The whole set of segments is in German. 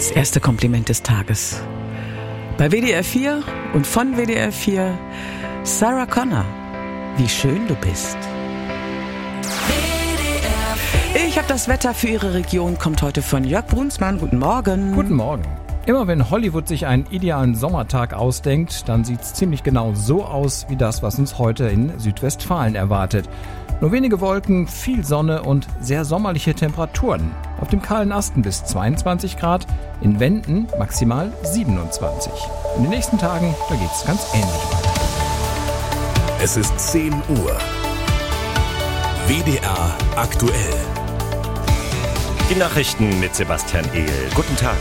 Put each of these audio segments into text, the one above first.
Das erste Kompliment des Tages. Bei WDR 4 und von WDR 4 Sarah Connor. Wie schön du bist. Ich habe das Wetter für Ihre Region, kommt heute von Jörg Brunsmann. Guten Morgen. Guten Morgen. Immer wenn Hollywood sich einen idealen Sommertag ausdenkt, dann sieht's ziemlich genau so aus wie das, was uns heute in Südwestfalen erwartet. Nur wenige Wolken, viel Sonne und sehr sommerliche Temperaturen. Auf dem kahlen Asten bis 22 Grad, in Wenden maximal 27. In den nächsten Tagen, da geht's ganz ähnlich weiter. Es ist 10 Uhr. WDR aktuell. Die Nachrichten mit Sebastian Ehl. Guten Tag.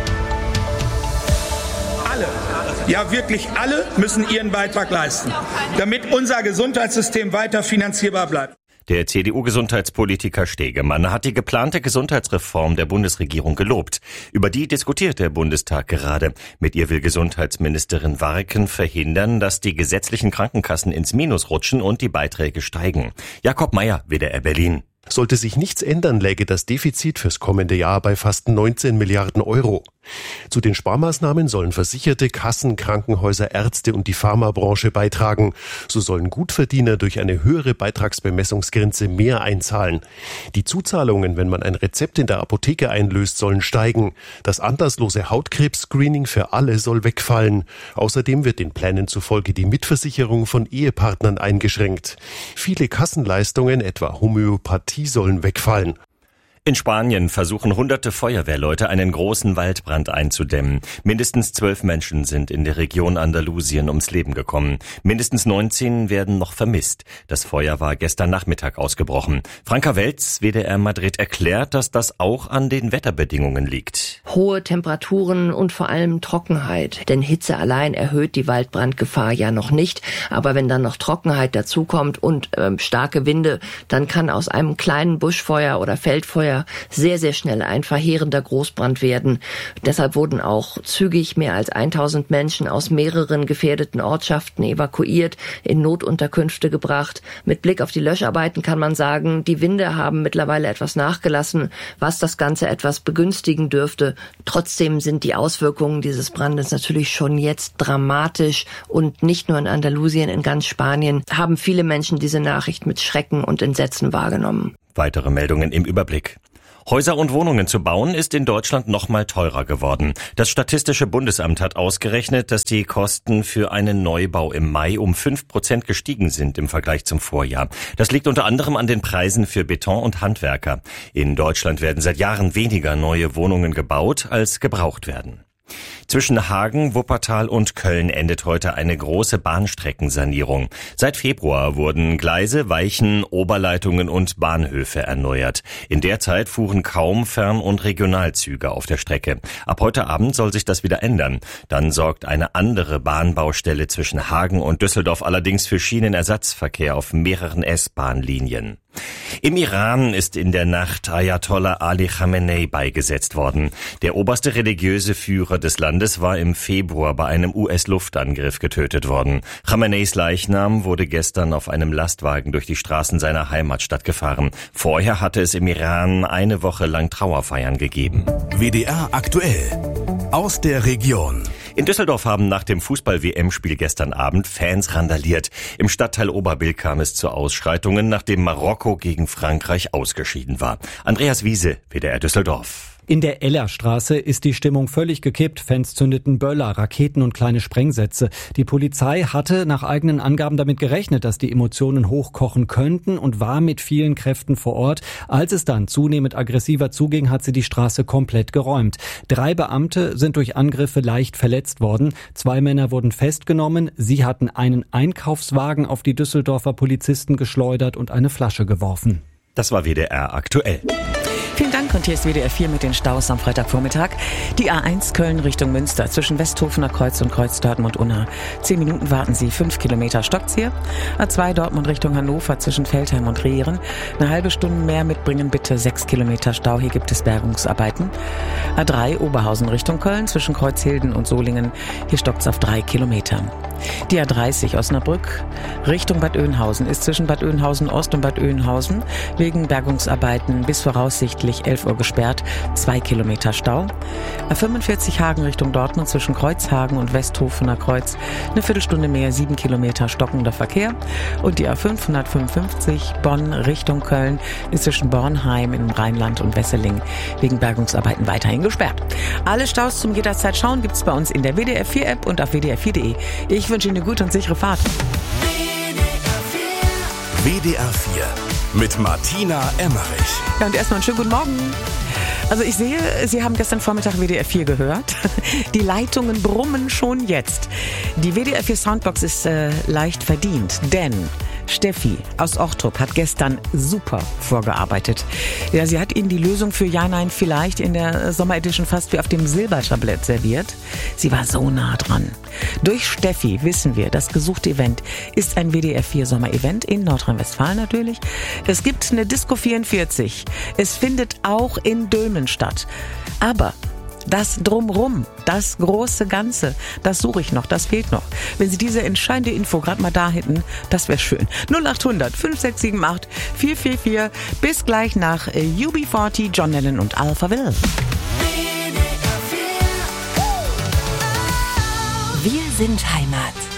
Alle, ja wirklich alle, müssen ihren Beitrag leisten, damit unser Gesundheitssystem weiter finanzierbar bleibt. Der CDU-Gesundheitspolitiker Stegemann hat die geplante Gesundheitsreform der Bundesregierung gelobt. Über die diskutiert der Bundestag gerade. Mit ihr will Gesundheitsministerin Warken verhindern, dass die gesetzlichen Krankenkassen ins Minus rutschen und die Beiträge steigen. Jakob Mayer, WDR Berlin. Sollte sich nichts ändern, läge das Defizit fürs kommende Jahr bei fast 19 Milliarden Euro. Zu den Sparmaßnahmen sollen Versicherte, Kassen, Krankenhäuser, Ärzte und die Pharmabranche beitragen. So sollen Gutverdiener durch eine höhere Beitragsbemessungsgrenze mehr einzahlen. Die Zuzahlungen, wenn man ein Rezept in der Apotheke einlöst, sollen steigen. Das anlasslose Hautkrebs-Screening für alle soll wegfallen. Außerdem wird den Plänen zufolge die Mitversicherung von Ehepartnern eingeschränkt. Viele Kassenleistungen, etwa Homöopathie, sollen wegfallen. In Spanien versuchen hunderte Feuerwehrleute einen großen Waldbrand einzudämmen. Mindestens 12 Menschen sind in der Region Andalusien ums Leben gekommen. Mindestens 19 werden noch vermisst. Das Feuer war gestern Nachmittag ausgebrochen. Franka Welz, WDR Madrid, erklärt, dass das auch an den Wetterbedingungen liegt. Hohe Temperaturen und vor allem Trockenheit. Denn Hitze allein erhöht die Waldbrandgefahr ja noch nicht. Aber wenn dann noch Trockenheit dazukommt und starke Winde, dann kann aus einem kleinen Buschfeuer oder Feldfeuer sehr, sehr schnell ein verheerender Großbrand werden. Deshalb wurden auch zügig mehr als 1000 Menschen aus mehreren gefährdeten Ortschaften evakuiert, in Notunterkünfte gebracht. Mit Blick auf die Löscharbeiten kann man sagen, die Winde haben mittlerweile etwas nachgelassen, was das Ganze etwas begünstigen dürfte. Trotzdem sind die Auswirkungen dieses Brandes natürlich schon jetzt dramatisch und nicht nur in Andalusien, in ganz Spanien haben viele Menschen diese Nachricht mit Schrecken und Entsetzen wahrgenommen. Weitere Meldungen im Überblick. Häuser und Wohnungen zu bauen ist in Deutschland noch mal teurer geworden. Das Statistische Bundesamt hat ausgerechnet, dass die Kosten für einen Neubau im Mai um 5% gestiegen sind im Vergleich zum Vorjahr. Das liegt unter anderem an den Preisen für Beton und Handwerker. In Deutschland werden seit Jahren weniger neue Wohnungen gebaut, als gebraucht werden. Zwischen Hagen, Wuppertal und Köln endet heute eine große Bahnstreckensanierung. Seit Februar wurden Gleise, Weichen, Oberleitungen und Bahnhöfe erneuert. In der Zeit fuhren kaum Fern- und Regionalzüge auf der Strecke. Ab heute Abend soll sich das wieder ändern. Dann sorgt eine andere Bahnbaustelle zwischen Hagen und Düsseldorf allerdings für Schienenersatzverkehr auf mehreren S-Bahn-Linien. Im Iran ist in der Nacht Ayatollah Ali Khamenei beigesetzt worden. Der oberste religiöse Führer des Landes war im Februar bei einem US-Luftangriff getötet worden. Khameneis Leichnam wurde gestern auf einem Lastwagen durch die Straßen seiner Heimatstadt gefahren. Vorher hatte es im Iran eine Woche lang Trauerfeiern gegeben. WDR aktuell. Aus der Region. In Düsseldorf haben nach dem Fußball-WM-Spiel gestern Abend Fans randaliert. Im Stadtteil Oberbilk kam es zu Ausschreitungen, nachdem Marokko gegen Frankreich ausgeschieden war. Andreas Wiese, WDR Düsseldorf. In der Ellerstraße ist die Stimmung völlig gekippt. Fans zündeten Böller, Raketen und kleine Sprengsätze. Die Polizei hatte nach eigenen Angaben damit gerechnet, dass die Emotionen hochkochen könnten und war mit vielen Kräften vor Ort. Als es dann zunehmend aggressiver zuging, hat sie die Straße komplett geräumt. 3 Beamte sind durch Angriffe leicht verletzt worden. 2 Männer wurden festgenommen. Sie hatten einen Einkaufswagen auf die Düsseldorfer Polizisten geschleudert und eine Flasche geworfen. Das war WDR aktuell. Vielen Dank und hier ist WDR 4 mit den Staus am Freitagvormittag. Die A1 Köln Richtung Münster zwischen Westhofener Kreuz und Kreuz Dortmund-Unna. 10 Minuten warten Sie, 5 Kilometer Stockzieher. A2 Dortmund Richtung Hannover zwischen Feldheim und Rehren. Eine halbe Stunde mehr mitbringen bitte, 6 Kilometer Stau, hier gibt es Bergungsarbeiten. A3 Oberhausen Richtung Köln zwischen Kreuzhilden und Solingen. Hier stockt's auf 3 Kilometer. Die A30 Osnabrück Richtung Bad Oeynhausen ist zwischen Bad Oeynhausen Ost und Bad Oeynhausen wegen Bergungsarbeiten bis voraussichtlich voraussichtlich 11 Uhr gesperrt, 2 Kilometer Stau. A45 Hagen Richtung Dortmund zwischen Kreuzhagen und Westhofener Kreuz, eine Viertelstunde mehr, 7 Kilometer stockender Verkehr. Und die A555 Bonn Richtung Köln ist zwischen Bornheim im Rheinland und Wesseling wegen Bergungsarbeiten weiterhin gesperrt. Alle Staus zum jederzeit schauen gibt's bei uns in der WDR 4 App und auf WDR4.de. Ich wünsche Ihnen eine gute und sichere Fahrt. WDR 4 mit Martina Emmerich. Ja, und erstmal einen schönen guten Morgen. Also ich sehe, Sie haben gestern Vormittag WDR 4 gehört. Die Leitungen brummen schon jetzt. Die WDR 4 Soundbox ist leicht verdient, denn Steffi aus Ochtrup hat gestern super vorgearbeitet. Ja, sie hat Ihnen die Lösung für Ja, Nein, Vielleicht in der Sommeredition fast wie auf dem Silbertablett serviert. Sie war so nah dran. Durch Steffi wissen wir, das gesuchte Event ist ein WDR 4 Sommerevent in Nordrhein-Westfalen natürlich. Es gibt eine Disco 44. Es findet auch in Dülmen statt. Aber das Drumrum, das große Ganze, das suche ich noch, das fehlt noch. Wenn Sie diese entscheidende Info gerade mal da hätten, das wäre schön. 0800 5678 444. Bis gleich nach UB40, John Lennon und Alphaville. Wir sind Heimat.